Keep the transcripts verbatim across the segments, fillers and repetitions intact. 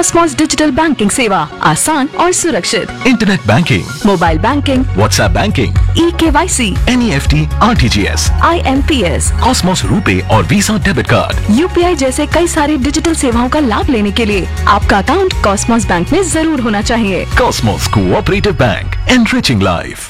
Cosmos digital banking सेवा, आसान और सुरक्षित। Internet banking, mobile banking, WhatsApp banking, e KYC, N E F T, R T G S, I am P S, Cosmos RuPay और visa debit card, U P I जैसे कई सारी digital सेवाओं का लाभ लेने के लिए आपका अकाउंट कॉस्मोस बैंक में जरूर होना चाहिए। Cosmos cooperative bank, enriching life.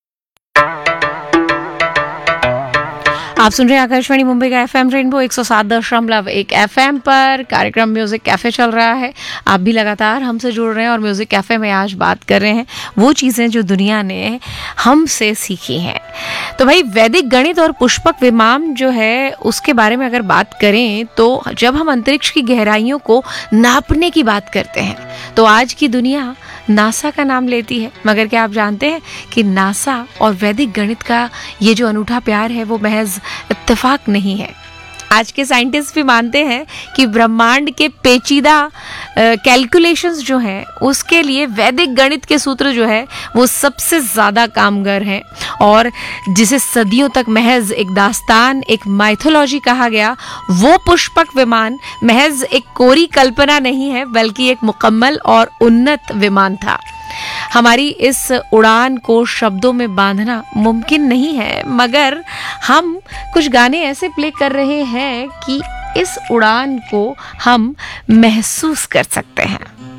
आप सुन रहे हैं आकाशवाणी मुंबई का एफ एम रेनबो एक सौ सात दशमलव एक एफ एम पर। कार्यक्रम म्यूजिक कैफे चल रहा है। आप भी लगातार हमसे जुड़ रहे हैं और म्यूजिक कैफे में आज बात कर रहे हैं वो चीज़ें जो दुनिया ने हमसे सीखी हैं। तो भाई वैदिक गणित और पुष्पक विमान जो है उसके बारे में अगर बात करें तो जब हम अंतरिक्ष की गहराइयों को नापने की बात करते हैं तो आज की दुनिया नासा का नाम लेती है। मगर क्या आप जानते हैं कि नासा और वैदिक गणित का ये जो अनूठा प्यार है वो महज इत्तेफाक नहीं है। आज के साइंटिस्ट भी मानते हैं कि ब्रह्मांड के पेचीदा कैलकुलेशंस जो हैं उसके लिए वैदिक गणित के सूत्र जो है वो सबसे ज़्यादा कामगर हैं। और जिसे सदियों तक महज एक दास्तान, एक माइथोलॉजी कहा गया, वो पुष्पक विमान महज एक कोरी कल्पना नहीं है बल्कि एक मुकम्मल और उन्नत विमान था। हमारी इस उड़ान को शब्दों में बांधना मुमकिन नहीं है, मगर हम कुछ गाने ऐसे प्ले कर रहे हैं कि इस उड़ान को हम महसूस कर सकते हैं।